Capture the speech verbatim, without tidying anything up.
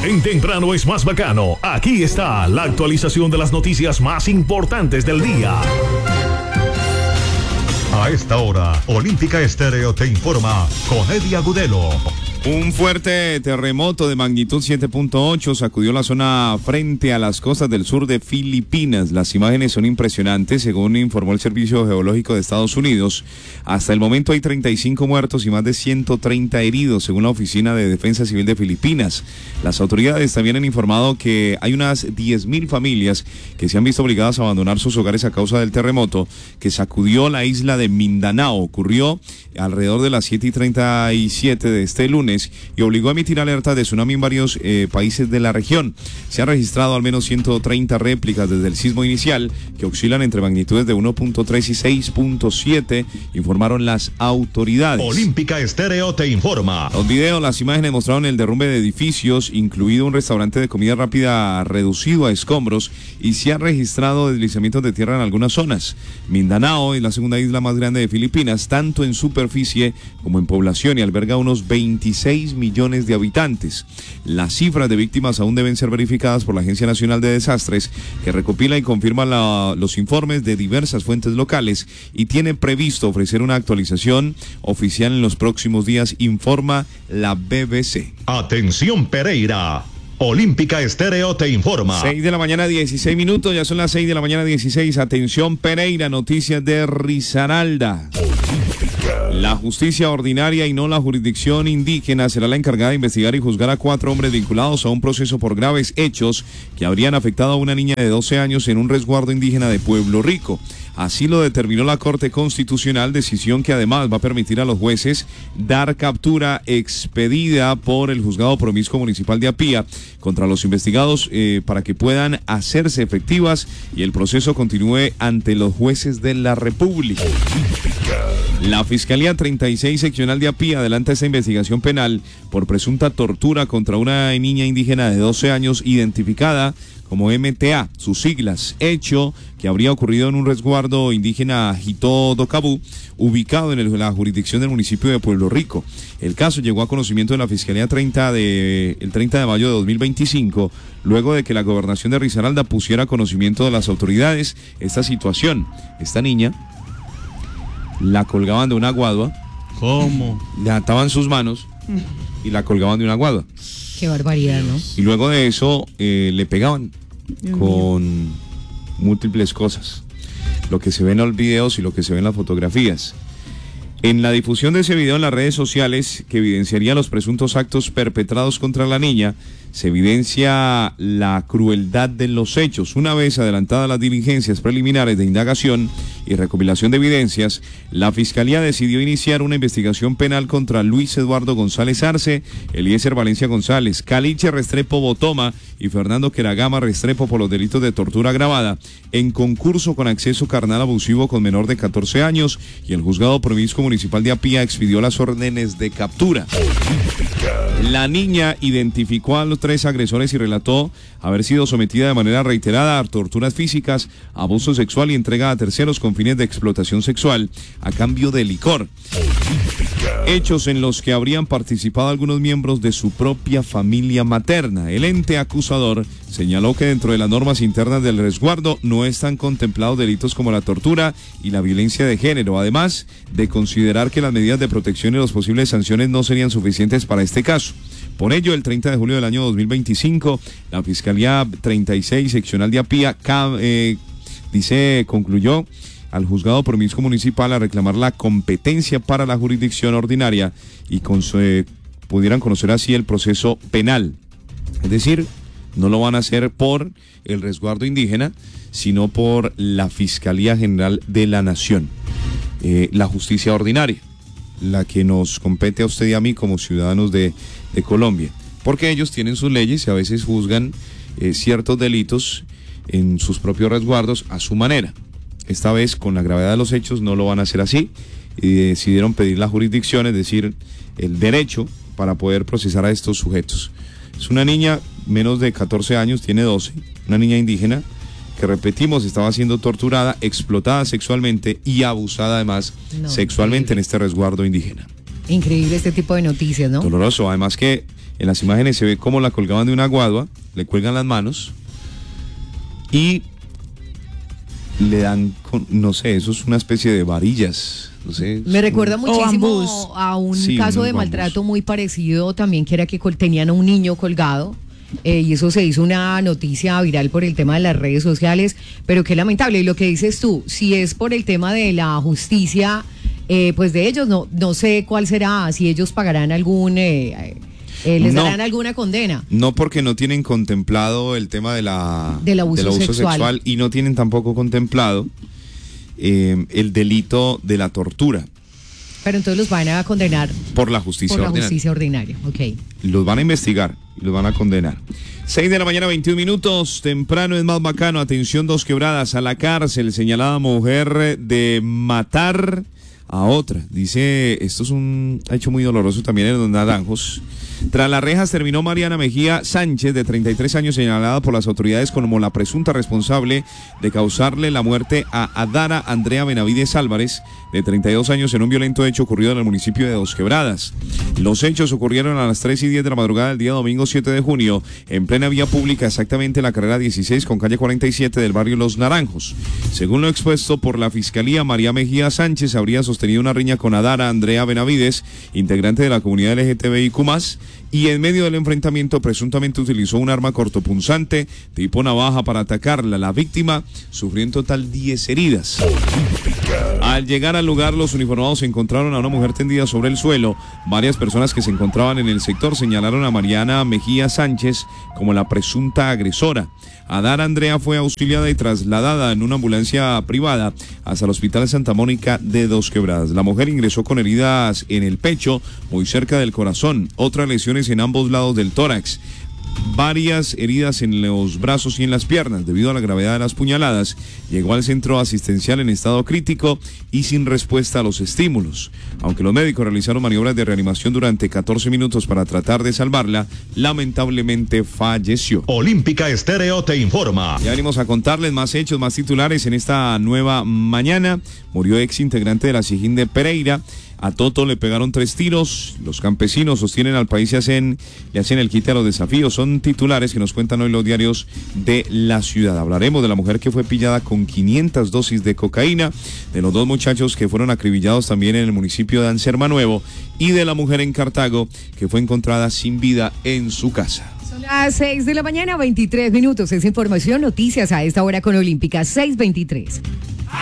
En Temprano es más bacano. Aquí está la actualización de las noticias más importantes del día. A esta hora, Olímpica Estéreo te informa con Eddie Agudelo. Un fuerte terremoto de magnitud siete punto ocho sacudió la zona frente a las costas del sur de Filipinas. Las imágenes son impresionantes, según informó el Servicio Geológico de Estados Unidos. Hasta el momento hay treinta y cinco muertos y más de ciento treinta heridos, según la Oficina de Defensa Civil de Filipinas. Las autoridades también han informado que hay unas diez mil familias que se han visto obligadas a abandonar sus hogares a causa del terremoto que sacudió la isla de Mindanao. Ocurrió alrededor de las siete y treinta y siete de este lunes y obligó a emitir alertas de tsunami en varios eh, países de la región. Se han registrado al menos ciento treinta réplicas desde el sismo inicial, que oscilan entre magnitudes de uno punto tres y seis punto siete, informaron las autoridades. Olímpica Estéreo te informa. Los videos, las imágenes mostraron el derrumbe de edificios, incluido un restaurante de comida rápida reducido a escombros, y se han registrado deslizamientos de tierra en algunas zonas. Mindanao es la segunda isla más grande de Filipinas, tanto en superficie como en población, y alberga unos veintiséis millones de habitantes. Las cifras de víctimas aún deben ser verificadas por la Agencia Nacional de Desastres, que recopila y confirma la, los informes de diversas fuentes locales y tiene previsto ofrecer una actualización oficial en los próximos días, informa la B B C. Atención Pereira. Olímpica Estéreo te informa. seis de la mañana, dieciséis minutos, ya son las seis de la mañana, dieciséis. Atención Pereira, noticias de Risaralda. La justicia ordinaria y no la jurisdicción indígena será la encargada de investigar y juzgar a cuatro hombres vinculados a un proceso por graves hechos que habrían afectado a una niña de doce años en un resguardo indígena de Pueblo Rico. Así lo determinó la Corte Constitucional, decisión que además va a permitir a los jueces dar captura expedida por el Juzgado Promiscuo Municipal de Apía contra los investigados eh, para que puedan hacerse efectivas y el proceso continúe ante los jueces de la República. La Fiscalía treinta y seis Seccional de Apía adelanta esta investigación penal por presunta tortura contra una niña indígena de doce años identificada como M T A, sus siglas, hecho que habría ocurrido en un resguardo indígena Jito Docabú, ubicado en el, la jurisdicción del municipio de Pueblo Rico. El caso llegó a conocimiento de la Fiscalía treinta de, el treinta de mayo de dos mil veinticinco, luego de que la gobernación de Risaralda pusiera a conocimiento de las autoridades esta situación. Esta niña la colgaban de una guadua. ¿Cómo? Le ataban sus manos y la colgaban de una guadua. Qué barbaridad, ¿no? Y luego de eso eh, le pegaban Dios con mío. múltiples cosas. Lo que se ve en los videos y lo que se ve en las fotografías. En la difusión de ese video en las redes sociales, que evidenciaría los presuntos actos perpetrados contra la niña, se evidencia la crueldad de los hechos. Una vez adelantadas las diligencias preliminares de indagación y recopilación de evidencias, la Fiscalía decidió iniciar una investigación penal contra Luis Eduardo González Arce, Eliezer Valencia González, Caliche Restrepo Botoma y Fernando Queragama Restrepo por los delitos de tortura agravada en concurso con acceso carnal abusivo con menor de catorce años, y el Juzgado Promiscuo Municipal de Apía expidió las órdenes de captura. La niña identificó a los tres agresores y relató haber sido sometida de manera reiterada a torturas físicas, abuso sexual y entrega a terceros con fines de explotación sexual a cambio de licor. Hechos en los que habrían participado algunos miembros de su propia familia materna. El ente acusador señaló que dentro de las normas internas del resguardo no están contemplados delitos como la tortura y la violencia de género, además de considerar que las medidas de protección y las posibles sanciones no serían suficientes para este caso. Por ello, el treinta de julio del año dos mil veinticinco, la Fiscalía treinta y seis Seccional de Apía eh, dice, concluyó al Juzgado Promiscuo Municipal a reclamar la competencia para la jurisdicción ordinaria y con, eh, pudieran conocer así el proceso penal. Es decir, no lo van a hacer por el resguardo indígena, sino por la Fiscalía General de la Nación, eh, la justicia ordinaria, la que nos compete a usted y a mí como ciudadanos de, de Colombia, porque ellos tienen sus leyes y a veces juzgan eh, ciertos delitos en sus propios resguardos a su manera. Esta vez, con la gravedad de los hechos, no lo van a hacer así y decidieron pedir la jurisdicción, es decir, el derecho para poder procesar a estos sujetos. Es una niña menos de catorce años, tiene doce, una niña indígena que, repetimos, estaba siendo torturada, explotada sexualmente y abusada además no, sexualmente increíble. En este resguardo indígena. Increíble este tipo de noticias, ¿no? Doloroso, además que En las imágenes se ve cómo la colgaban de una guadua, le cuelgan las manos y le dan, con, no sé, eso es una especie de varillas. No sé, me recuerda un... muchísimo a un sí, caso de maltrato muy parecido también, que era que tenían a un niño colgado. Eh, y eso se hizo una noticia viral por el tema de las redes sociales, pero qué lamentable. Y lo que dices tú, si es por el tema de la justicia, eh, pues de ellos no, no sé cuál será, si ellos pagarán algún... Eh, Eh, ¿Les no, darán alguna condena? No, porque no tienen contemplado el tema de la, del abuso, del abuso sexual. sexual y no tienen tampoco contemplado eh, el delito de la tortura. Pero entonces los van a condenar por la justicia por la ordinaria. justicia ordinaria, ok. Los van a investigar y los van a condenar. seis de la mañana, veintiún minutos, temprano es más bacano, atención, Dos Quebradas, a la cárcel, señalada mujer de matar a otra. Dice, esto es un hecho muy doloroso también en Los Naranjos. Tras las rejas terminó Mariana Mejía Sánchez, de treinta y tres años, señalada por las autoridades como la presunta responsable de causarle la muerte a Adara Andrea Benavides Álvarez, de treinta y dos años, en un violento hecho ocurrido en el municipio de Dos Quebradas. Los hechos ocurrieron a las tres y diez de la madrugada del día domingo siete de junio, en plena vía pública, exactamente en la carrera dieciséis con calle cuarenta y siete del barrio Los Naranjos. Según lo expuesto por la Fiscalía, María Mejía Sánchez habría sostenido una riña con Adara Andrea Benavides, integrante de la comunidad L G T B I Q más, y en medio del enfrentamiento presuntamente utilizó un arma cortopunzante tipo navaja para atacarla. La víctima sufrió en total diez heridas. Al llegar al lugar, los uniformados encontraron a una mujer tendida sobre el suelo. Varias personas que se encontraban en el sector señalaron a Mariana Mejía Sánchez como la presunta agresora. Adara Andrea fue auxiliada y trasladada en una ambulancia privada hasta el Hospital Santa Mónica de Dos Quebradas. La mujer ingresó con heridas en el pecho, muy cerca del corazón, otras lesiones en ambos lados del tórax, varias heridas en los brazos y en las piernas. Debido a la gravedad de las puñaladas, llegó al centro asistencial en estado crítico y sin respuesta a los estímulos. Aunque los médicos realizaron maniobras de reanimación durante catorce minutos para tratar de salvarla, lamentablemente falleció. Olímpica Estéreo te informa. Ya venimos a contarles más hechos, más titulares en esta nueva mañana. Murió ex integrante de la Sijín de Pereira. A Toto le pegaron tres tiros. Los campesinos sostienen al país y hacen, le hacen el quite a los desafíos. Son titulares que nos cuentan hoy los diarios de la ciudad. Hablaremos de la mujer que fue pillada con quinientas dosis de cocaína, de los dos muchachos que fueron acribillados también en el municipio de Anserma Nuevo y de la mujer en Cartago que fue encontrada sin vida en su casa. Son las seis de la mañana, veintitrés minutos. Esa información, noticias a esta hora con Olímpica, seis veintitrés.